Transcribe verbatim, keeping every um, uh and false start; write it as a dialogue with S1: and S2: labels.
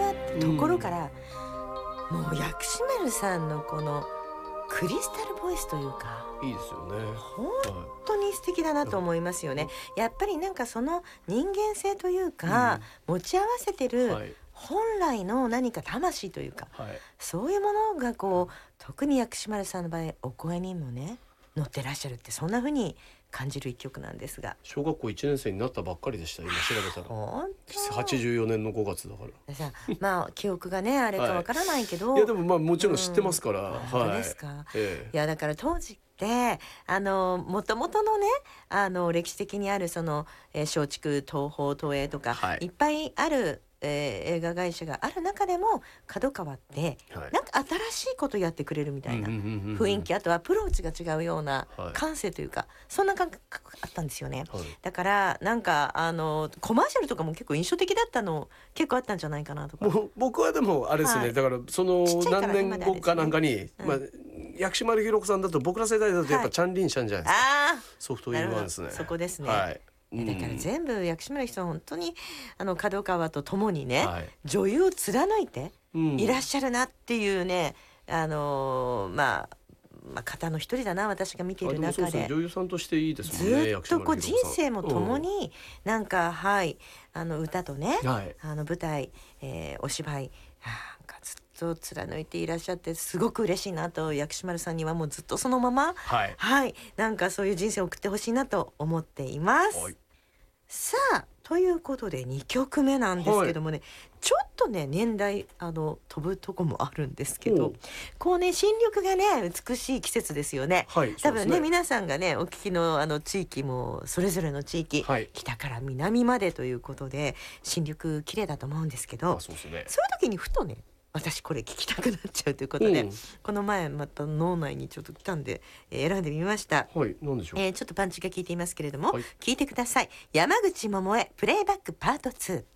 S1: なってところから、うん、もう薬師丸さんのこのクリスタルボイスというか
S2: いいですよね。
S1: 本当に素敵だなと思いますよね、はい、やっぱりなんかその人間性というか、うん、持ち合わせてる、はい、本来の何か魂というか、はい、そういうものがこう特に薬師丸さんの場合お声にもね乗ってらっしゃるって、そんな風に感じる一曲なんですが、
S2: 小学校いちねん生になったばっかりでした。今調べたらはちじゅうよねんのごがつだから
S1: さまあ記憶がねあれかわからないけど、
S2: はい、いやでもまあもちろん知ってますから、うん、
S1: 本当ですか、ええ、いやだから当時であの元々のねあの歴史的にあるその、えー、松竹東宝東映とか、はい、いっぱいある、えー、映画会社がある中でも角川って、はい、なんか新しいことやってくれるみたいな雰囲気、あとはアプローチが違うような感性というか、はい、そんな感覚あったんですよね、はい、だからなんかあのコマーシャルとかも結構印象的だったの結構あったんじゃないかなとか。
S2: 僕はでもあれですね、はい、だからその何年後かなんかに、ね、まあ、薬師丸ひろ子さんだと僕ら世代だとやっぱチャンリンシャンじゃないですか、はい、ソフトウィーワンですね。
S1: そこですね、
S2: はい、
S1: うん、だから全部薬師丸ひろ子さん本当にあの角川とともにね、はい、女優を貫いていらっしゃるなっていうね、うん、あのー、まあまあ、方の一人だな私が見ている中 で, で、ね、
S2: 女優さんとしていいですもんね。
S1: ずっとこう人生もともになんか、はい、あの歌とね、はい、あの舞台、えー、お芝居なんかずっと貫いていらっしゃってすごく嬉しいなと、薬師丸さんにはもうずっとそのまま、はいはい、なんかそういう人生を送ってほしいなと思っています、はい、さあということでにきょくめなんですけどもね、はい、ちょっとね年代あの飛ぶとこもあるんですけど、こうね新緑がね美しい季節ですよね、はい、多分 ね, ね皆さんがねお聞きのあの地域もそれぞれの地域、はい、北から南までということで新緑綺麗だと思うんですけど、そうですね、そういう時にふとね私これ聞きたくなっちゃうということで、うん、この前また脳内にちょっと来たんで、えー、選んでみました。
S2: はい、何でしょう。
S1: えー、ちょっとパンチが効いていますけれども、はい、聞いてください。山口百恵プレイバックパートツー。